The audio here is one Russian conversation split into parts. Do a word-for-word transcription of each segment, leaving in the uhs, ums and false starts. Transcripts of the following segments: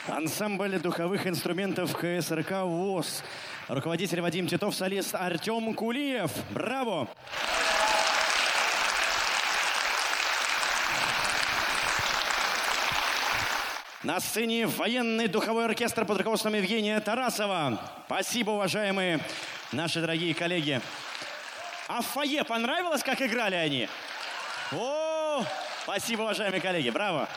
Ансамбль духовых инструментов ка эс эр ка ВОС. Руководитель Вадим Титов, солист Артем Кулиев. Браво! На сцене военный духовой оркестр под руководством Евгения Тарасова. Спасибо, уважаемые наши дорогие коллеги. А в фойе понравилось, как играли они? О, спасибо, уважаемые коллеги. Браво!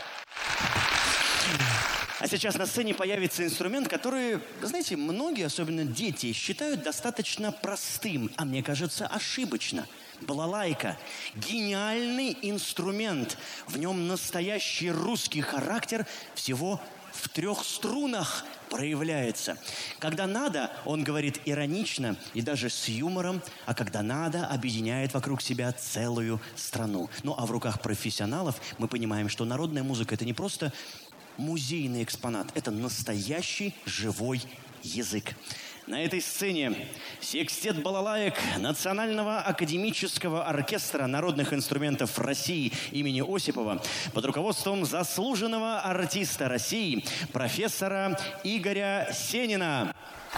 А сейчас на сцене появится инструмент, который, знаете, многие, особенно дети, считают достаточно простым, а мне кажется, ошибочно. Балалайка. Гениальный инструмент. В нем настоящий русский характер всего в трех струнах проявляется. Когда надо, он говорит иронично и даже с юмором, а когда надо, объединяет вокруг себя целую страну. Ну а в руках профессионалов мы понимаем, что народная музыка – это не просто музейный экспонат, это настоящий живой язык. На этой сцене секстет балалаек Национального академического оркестра народных инструментов России имени Осипова под руководством заслуженного артиста России профессора Игоря Сенина.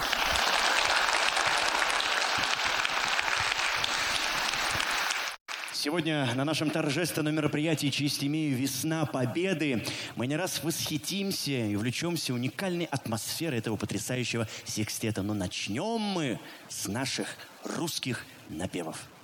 Сегодня на нашем торжественном мероприятии «Честь имею. Весна Победы» мы не раз восхитимся и увлечемся уникальной атмосферой этого потрясающего секстета. Но начнем мы с наших русских напевов.